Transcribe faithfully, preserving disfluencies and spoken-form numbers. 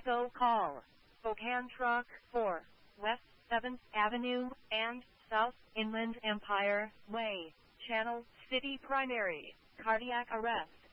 Also call Spokane Truck for West seventh Avenue and South Inland Empire Way, Channel City Primary, cardiac arrest.